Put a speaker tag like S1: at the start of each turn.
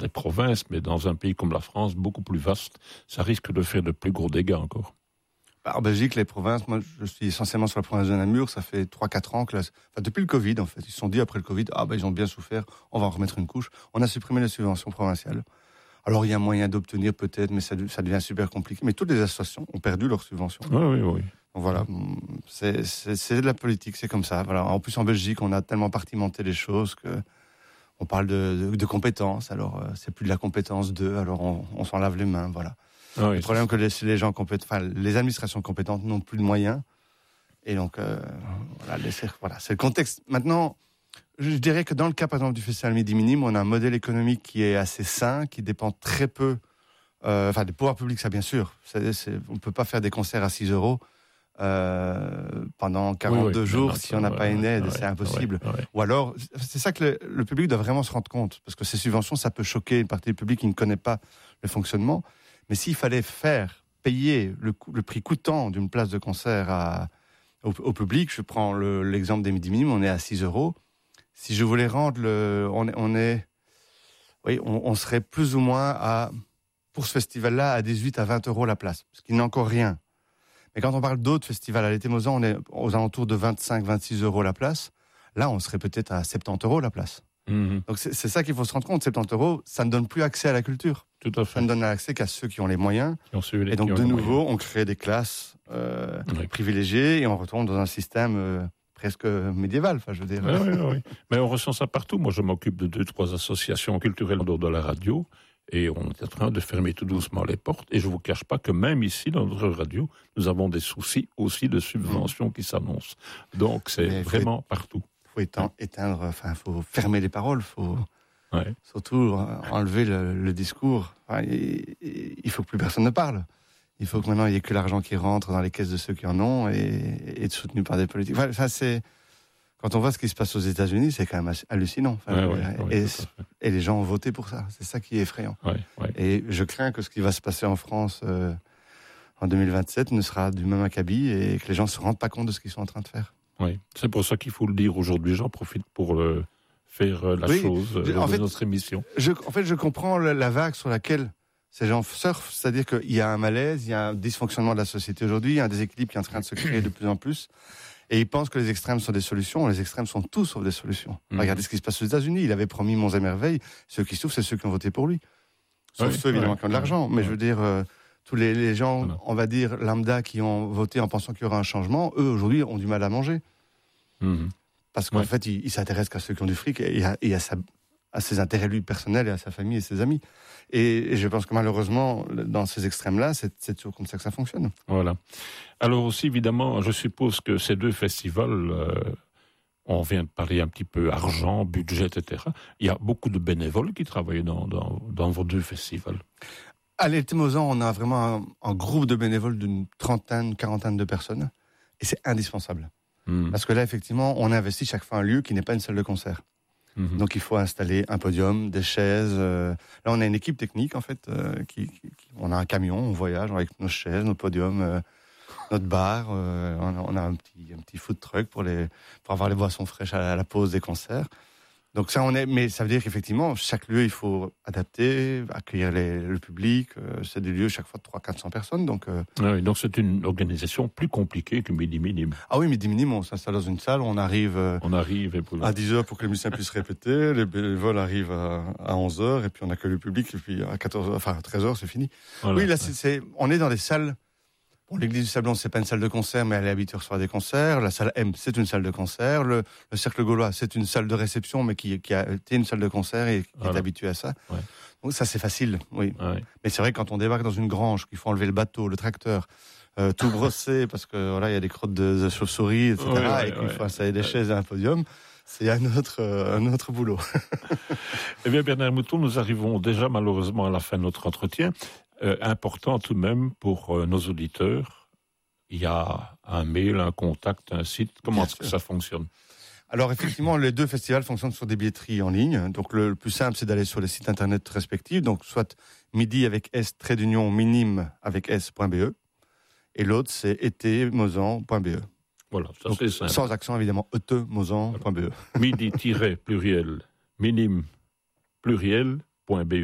S1: des provinces, mais dans un pays comme la France, beaucoup plus vaste, ça risque de faire de plus gros dégâts encore.
S2: En Belgique, les provinces, moi je suis essentiellement sur la province de Namur, ça fait 3-4 ans que, depuis le Covid en fait, ils se sont dit après le Covid, ils ont bien souffert, on va en remettre une couche. On a supprimé les subventions provinciales. Alors il y a moyen d'obtenir peut-être, mais ça devient super compliqué. Mais toutes les associations ont perdu leurs subventions.
S1: Oui.
S2: Donc voilà, c'est de la politique, c'est comme ça. Voilà. En plus en Belgique, on a tellement partimenté les choses que on parle de compétences. Alors c'est plus de la compétence 2, alors on s'en lave les mains, voilà. Le problème que les gens les administrations compétentes n'ont plus de moyens. Et donc, voilà, c'est le contexte. Maintenant, je dirais que dans le cas, par exemple, du Festival Midi Minime, on a un modèle économique qui est assez sain, qui dépend très peu, des pouvoirs publics, ça bien sûr. On ne peut pas faire des concerts à 6 € pendant 42 jours si on n'a pas une aide, c'est impossible. Ou alors, c'est ça que le public doit vraiment se rendre compte, parce que ces subventions, ça peut choquer une partie du public qui ne connaît pas le fonctionnement. Mais s'il fallait payer le prix coûtant d'une place de concert au public, je prends l'exemple des Midi Minime, on est à 6 €. Si je voulais rendre on serait plus ou moins pour ce festival-là, à 18 à 20 € la place, ce qui n'est encore rien. Mais quand on parle d'autres festivals, à l'été Mozan, on est aux alentours de 25-26 € la place. Là, on serait peut-être à 70 € la place. Mmh. Donc c'est ça qu'il faut se rendre compte. 70 €, ça ne donne plus accès à la culture.
S1: Tout à fait.
S2: Ça ne donne accès qu'à ceux qui ont les moyens. Et donc de nouveau, on crée des classes privilégiées et on retourne dans un système presque médiéval. Enfin, je veux dire.
S1: Oui. Mais on ressent ça partout. Moi, je m'occupe de 2-3 associations culturelles en dehors de la radio. Et on est en train de fermer tout doucement les portes. Et je ne vous cache pas que même ici, dans notre radio, nous avons des soucis aussi de subventions qui s'annoncent. Donc, c'est vraiment partout.
S2: Il faut fermer les paroles, surtout enlever le discours. Il faut que plus personne ne parle. Il faut que maintenant il n'y ait que l'argent qui rentre dans les caisses de ceux qui en ont et soutenu par des politiques. Quand on voit ce qui se passe aux États-Unis, c'est quand même hallucinant. Et les gens ont voté pour ça. C'est ça qui est effrayant. Et je crains que ce qui va se passer en France en 2027 ne sera du même acabit et que les gens ne se rendent pas compte de ce qu'ils sont en train de faire.
S1: Oui, c'est pour ça qu'il faut le dire aujourd'hui. J'en profite pour faire la chose de notre émission.
S2: Je comprends la vague sur laquelle ces gens surfent, c'est-à-dire qu'il y a un malaise, il y a un dysfonctionnement de la société aujourd'hui, il y a un déséquilibre qui est en train de se créer de plus en plus. Et ils pensent que les extrêmes sont des solutions. Les extrêmes sont tous sauf des solutions. Regardez ce qui se passe aux États-Unis. Il avait promis Monts et Merveilles. Ceux qui souffrent, c'est ceux qui ont voté pour lui. Sauf ceux, évidemment, qui ont de l'argent. Mais je veux dire, tous les gens, on va dire, lambda, qui ont voté en pensant qu'il y aura un changement, eux, aujourd'hui, ont du mal à manger. Parce qu'en fait, ils s'intéressent qu'à ceux qui ont du fric et à ses intérêts, lui, personnels, et à sa famille et ses amis. Et je pense que malheureusement, dans ces extrêmes-là, c'est toujours comme ça que ça fonctionne.
S1: Voilà. Alors aussi, évidemment, je suppose que ces 2 festivals, on vient de parler un petit peu argent, budget, etc. Il y a beaucoup de bénévoles qui travaillent dans vos 2 festivals.
S2: À l'été Mozan, on a vraiment un groupe de bénévoles d'une 30aine, 40aine de personnes. Et c'est indispensable. Parce que là, effectivement, on investit chaque fois un lieu qui n'est pas une salle de concert. Donc il faut installer un podium, des chaises. Là, on a une équipe technique, en fait, on a un camion, on voyage avec nos chaises, nos podiums, notre bar. On a un petit food truck pour avoir les boissons fraîches à la pause des concerts. Donc ça, mais ça veut dire qu'effectivement, chaque lieu, il faut adapter, accueillir le public. C'est des lieux chaque fois de 300-400 personnes. Donc
S1: c'est une organisation plus compliquée que Midi Minime.
S2: Ah oui, Midi Minime, on s'installe dans une salle, on arrive à 10h pour que les musiciens puissent répéter, les bénévoles arrivent à 11h, et puis on accueille le public, et puis à 13h, c'est fini. Voilà, oui, là, on est dans des salles. Bon, l'église du Sablon, c'est pas une salle de concert, mais elle est habituée à recevoir des concerts. La salle M, c'est une salle de concert. Le Cercle Gaulois, c'est une salle de réception, mais qui a été une salle de concert et qui est habituée à ça. Donc ça, c'est facile, oui. Mais c'est vrai que quand on débarque dans une grange, qu'il faut enlever le bateau, le tracteur, tout brosser, parce que voilà, il y a des crottes de chauves-souris, etc., et qu'il faut installer des chaises et un podium, c'est un autre boulot.
S1: Eh bien, Bernard Mouton, nous arrivons déjà malheureusement à la fin de notre entretien. Important tout de même pour nos auditeurs, il y a un mail, un contact, un site. Comment est-ce que ça fonctionne?
S2: Alors effectivement, les 2 festivals fonctionnent sur des billetteries en ligne. Donc le plus simple, c'est d'aller sur les sites internet respectifs. Donc soit midi avec s-minime avec s.be et l'autre c'est etemozan.be.
S1: Voilà, ça c'est simple.
S2: Sans accent évidemment, etemozan.be.
S1: Midi-pluriel, minime pluriel.be.